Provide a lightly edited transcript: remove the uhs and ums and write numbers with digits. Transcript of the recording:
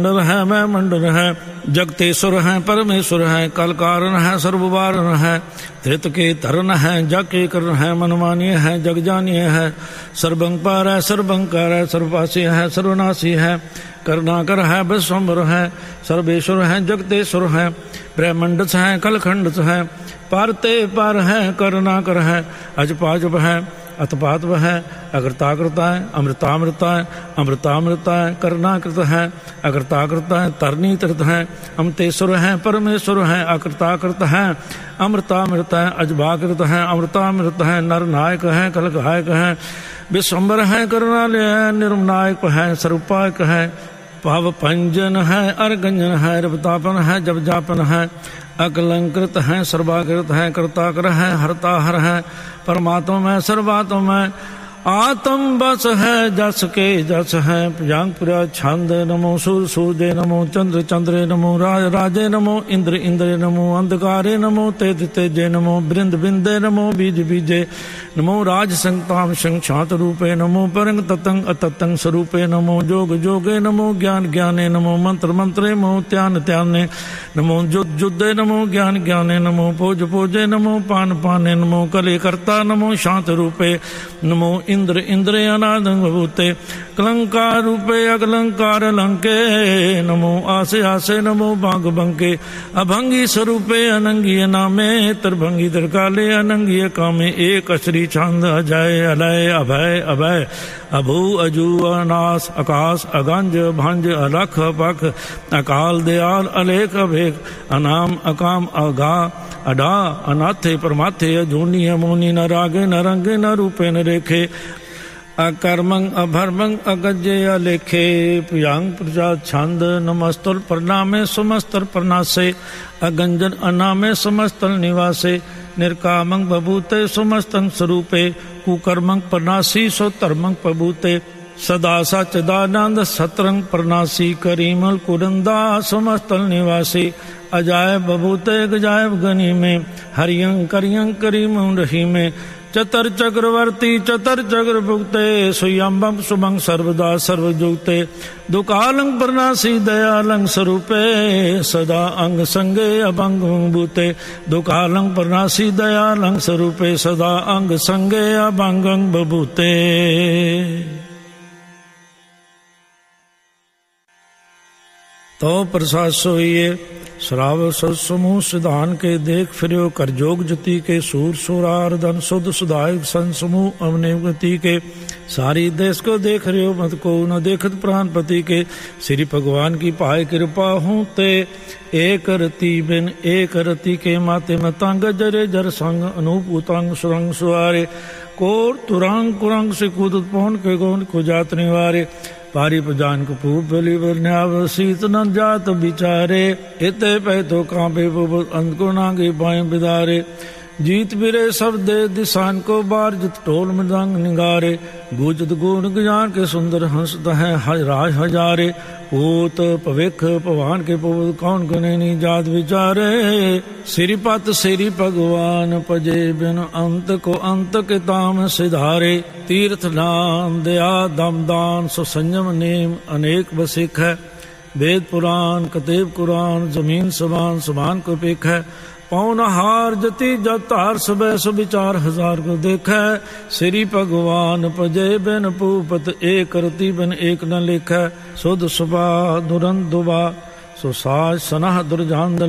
है मैं मंडल है, जगतेश्वर है परमेश्वर है, कल कारण है सर्ववारण है, धृत के धरन है, जग के करण है, मनमानिय है जग जानिय है, सर्वंपार है सर्वंकार है, सर्वपासी है सर्वनाशी है, करुणाकर है विश्वम्भर है, सर्वेश्वर है जगतेश्वर है, ब्रह्मंडस है कलखंडस है, पारते पार है करुणाकर है, अजपाजप है अतपातव है, अकृताकृता है अमृतामृता है, अमृतामृता है करुणाकृत है, अकृताकृत है तरनी तृत है, अमतेश्वर है परमेश्वर है, अकृताकृत है अमृतामृत है, अजबाकृत है अमृतामृत है, नरनायक है कलगायक है, विश्वम्भर है करुणालय है, निर्मनायक है सर्वपायक है, पाव पंजन है अर्गंजन है, रवतापन है जब जापन है, अकलंकृत है सर्वाकृत है, कर्ताकर है हरताहर है, परमात्मा में सर्वात्मा में आत्म बस है, जस के जस है, प्रजांगपुरा छंद नमो सूर सूर्य नमो, चंद्र चंद्रे नमो, राज राजे नमो, इंद्र इंद्रे नमो, अंधकारे नमो, तेज तेजे नमो, बृंद बिंदे नमो, बीज बीजे नमो, राज संताम संक्षात रूपे नमो, परंग ततंग अततंग स्वरूपे नमो, जोग जोगे नमो, ज्ञान ज्ञाने नमो, मंत्र मंत्रे नमो, त्यान त्याने नमो, युद्ध युद्धे नमो, ज्ञान ज्ञाने नमो, पोज पोजे नमो, पान पाने नमो, कले कर्ता नमो, शांत रूपे नमो, इंद्र इंद्रे अनादंग भूते, कलंकार रूपे अकलंकार लंके नमो, आसे आसे नमो, बांग बंके, अभंगी स्वरूपे अनंगी नामे, त्रिभंगी त्रिकाले अनंगी कामे, एक श्री छंद अजय अलय अभय अभय, अभू अजू अनास आकाश अगंज भंज अलख पख, अकाल दयाल अलेख अभेक, अनाम अकाम अगा अडा, अनाथे परमाथे, अजूनी अमोनी, न रागे न रंगे न रूपे न रेखे, अकर्मंग अभर्मंग अगज्य अलेखे, प्रियांग प्रजा छंद नमस्तुल प्रणामे सुमस्तर प्रणासे, अगंजन अनामे समस्तल निवासे, निर्कामंग बभूते सुमस्तंग स्वरूपे, कुकर्मंग प्रणासी सो धर्मंग प्रभूते, सदा सच्चिदानंद सतरंग प्रणासी, करीमल कुरंदा समस्तल निवासी, अजायब बभूते गजायब गनी में, हरियंग करियंग करीम रही में, चतर चक्रवर्ती चतर चक्र भुगते, सुयंबम सुमंग सर्वदा सर्वजुगते, दुकालंग प्रणासी दयालंग स्वरूपे, सदा अंग संगे अभंग भूते, दुकालंग प्रणासी दयालंग स्वरूपे, सदा अंग संगे अभंग बभूते। तो प्रसाद सोइए श्राव समूह सिधान के, देख फिरो कर जोग जति के, सूर सुरार धन शुद्ध सुधायक सन समूह अवने गति के, सारी देश को देख रहे हो मत को न देखत प्राणपति के, श्री भगवान की पाए कृपा हूँ ते, एक रति बिन एक रति के, माते मतंग जरे जर संग, अनूप उतंग सुरंग सुआरे, कोर तुरंग कुरंग से कूदत पौन के गौन को जात निवारे, पारी पजान को पूप बलि न्याव शीत न जात विचारे, इते पै तो कांपे अंत को नांगे पाए बिदारे, जीत बिरे सब दे दिशान को बार, जित ढोल मृदंग निगारे, गूंजत गुण ज्ञान के सुंदर हंसत है राज हजारे, पूत पविख पवान के पुत कौन गुनेनी जात विचारे, श्रीपत श्री भगवान पजे बिन अंत को अंत के ताम सिधारे, तीर्थ नाम दया दमदान सो संयम नेम अनेक बसिक है, वेद पुराण कतेब कुरान जमीन समान समान को पेख है, पौन हार जति जत हार सुबह सुविचार हजार को देखै, श्री भगवान पजे बिन पूपत, एक रति बिन एक न लिखै, सुध सुबा दुरंत दुबा, सो साज सनह दुर्जान